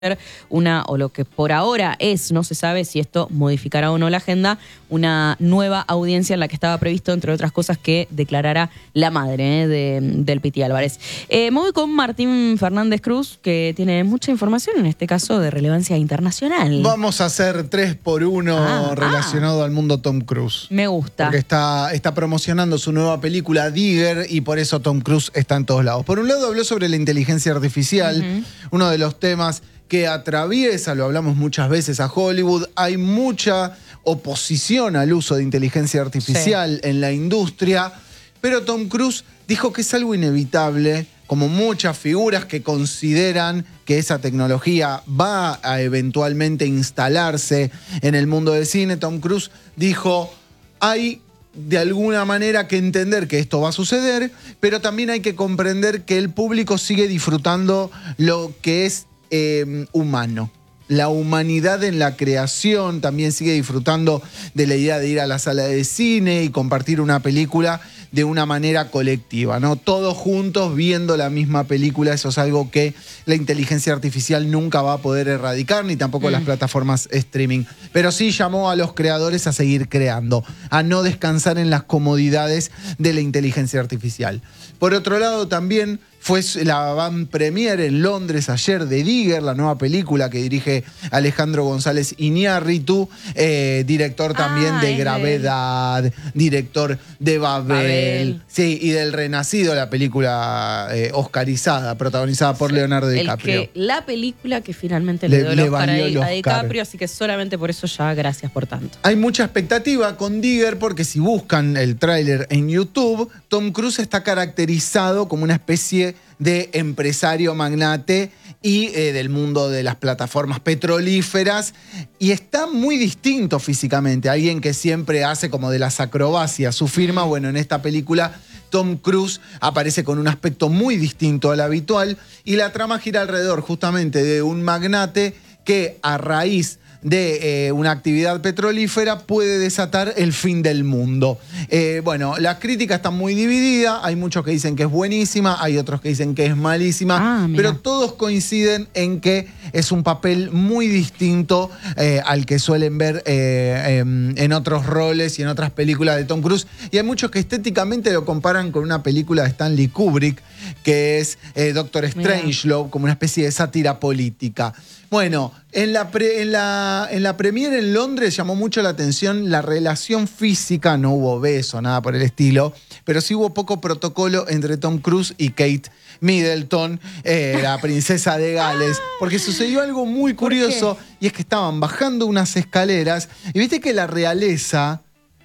o lo que por ahora es, no se sabe si esto modificará o no la agenda, una nueva audiencia en la que estaba previsto, entre otras cosas, que declarara la madre del Piti Álvarez. Me voy con Martín Fernández Cruz, que tiene mucha información, en este caso de relevancia internacional. Vamos a hacer 3x1 relacionado al mundo Tom Cruise. Me gusta. Porque está promocionando su nueva película Digger y por eso Tom Cruise está en todos lados. Por un lado habló sobre la inteligencia artificial, uno de los temas que atraviesa, lo hablamos muchas veces, a Hollywood. Hay mucha oposición al uso de inteligencia artificial en la industria, pero Tom Cruise dijo que es algo inevitable, como muchas figuras que consideran que esa tecnología va a eventualmente instalarse en el mundo del cine. Tom Cruise dijo, hay de alguna manera que entender que esto va a suceder, pero también hay que comprender que el público sigue disfrutando lo que es humano. La humanidad en la creación también sigue disfrutando de la idea de ir a la sala de cine y compartir una película de una manera colectiva, ¿no? Todos juntos viendo la misma película. Eso es algo que la inteligencia artificial nunca va a poder erradicar, ni tampoco las plataformas streaming. Pero sí llamó a los creadores a seguir creando, a no descansar en las comodidades de la inteligencia artificial. Por otro lado, también fue la van premiere en Londres ayer de Digger, la nueva película que dirige Alejandro González Iñárritu, director también de Gravedad, director de Babel. Sí, y del Renacido, la película oscarizada, protagonizada por Leonardo DiCaprio. La película que finalmente le dio el Oscar a DiCaprio, así que solamente por eso ya gracias por tanto. Hay mucha expectativa con Digger porque si buscan el tráiler en YouTube, Tom Cruise está caracterizado como una especie de empresario magnate y del mundo de las plataformas petrolíferas, y está muy distinto físicamente. Alguien que siempre hace como de las acrobacias su firma. Bueno, en esta película Tom Cruise aparece con un aspecto muy distinto al habitual y la trama gira alrededor justamente de un magnate que a raíz de una actividad petrolífera puede desatar el fin del mundo. Bueno, las críticas están muy divididas, hay muchos que dicen que es buenísima, hay otros que dicen que es malísima, pero todos coinciden en que es un papel muy distinto al que suelen ver en otros roles y en otras películas de Tom Cruise, y hay muchos que estéticamente lo comparan con una película de Stanley Kubrick, que es Doctor Strangelove, como una especie de sátira política. Bueno, en la premiere en Londres llamó mucho la atención la relación física. No hubo beso, nada por el estilo, pero sí hubo poco protocolo entre Tom Cruise y Kate Middleton, la princesa de Gales, porque sucedió algo muy curioso, y es que estaban bajando unas escaleras, y viste que la realeza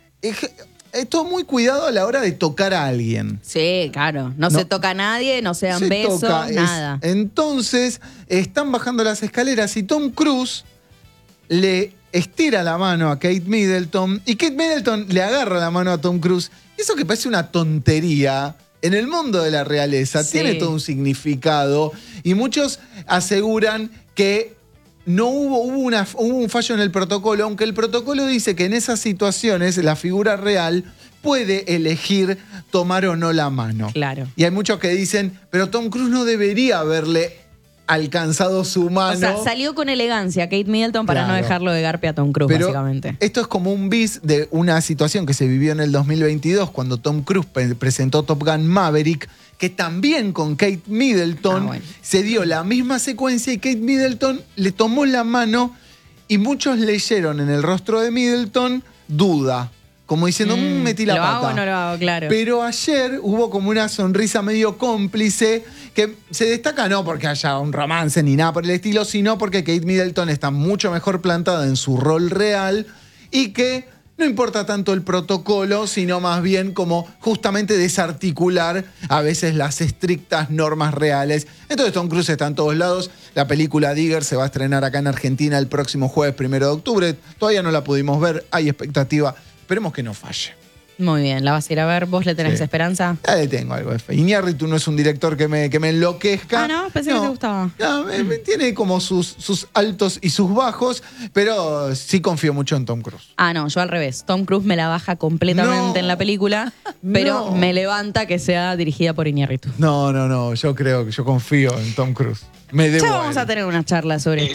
es todo muy cuidado a la hora de tocar a alguien. Sí, claro. No se toca a nadie, no se dan besos, nada. Entonces, están bajando las escaleras y Tom Cruise le estira la mano a Kate Middleton y Kate Middleton le agarra la mano a Tom Cruise. Eso que parece una tontería, en el mundo de la realeza tiene todo un significado, y muchos aseguran que no hubo un fallo en el protocolo, aunque el protocolo dice que en esas situaciones la figura real puede elegir tomar o no la mano. Claro. Y hay muchos que dicen, pero Tom Cruise no debería haberle alcanzado su mano. O sea, salió con elegancia Kate Middleton para no dejarlo de garpe a Tom Cruise, pero básicamente. Esto es como un bis de una situación que se vivió en el 2022 cuando Tom Cruise presentó Top Gun Maverick, que también con Kate Middleton se dio la misma secuencia y Kate Middleton le tomó la mano y muchos leyeron en el rostro de Middleton duda, como diciendo, metí la pata. ¿Lo hago o no lo hago? Claro. Pero ayer hubo como una sonrisa medio cómplice que se destaca no porque haya un romance ni nada por el estilo, sino porque Kate Middleton está mucho mejor plantada en su rol real y que no importa tanto el protocolo, sino más bien como justamente desarticular a veces las estrictas normas reales. Entonces Tom Cruise está en todos lados. La película Digger se va a estrenar acá en Argentina el próximo jueves 1 de octubre. Todavía no la pudimos ver, hay expectativa. Esperemos que no falle. Muy bien, la vas a ir a ver. ¿Vos le tenés Sí. esperanza? Ya le tengo algo de fe. Iñárritu no es un director que me enloquezca. Ah, ¿no? Pensé que te gustaba. No, tiene como sus altos y sus bajos, pero sí confío mucho en Tom Cruise. Ah, no, yo al revés. Tom Cruise me la baja completamente No. en la película, pero No. me levanta que sea dirigida por Iñárritu. No, yo confío en Tom Cruise. Me debo Ya a vamos él. a tener una charla sobre